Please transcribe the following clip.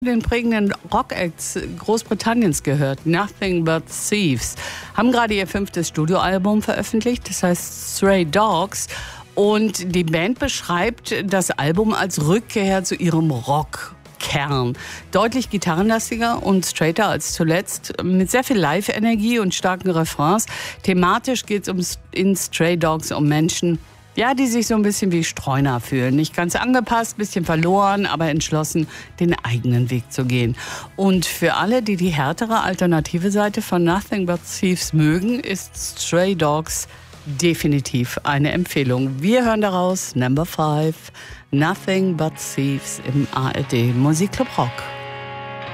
Den prägenden Rock-Acts Großbritanniens gehört, Nothing But Thieves, haben gerade ihr 5. Studioalbum veröffentlicht, das heißt Stray Dogs. Und die Band beschreibt das Album als Rückkehr zu ihrem Rockkern. Deutlich gitarrenlastiger und straighter als zuletzt, mit sehr viel Live-Energie und starken Refrains. Thematisch geht es in Stray Dogs um Menschen, ja, die sich so ein bisschen wie Streuner fühlen. Nicht ganz angepasst, bisschen verloren, aber entschlossen, den eigenen Weg zu gehen. Und für alle, die die härtere alternative Seite von Nothing But Thieves mögen, ist Stray Dogs definitiv eine Empfehlung. Wir hören daraus Number 5, Nothing But Thieves im ARD Musikclub Rock.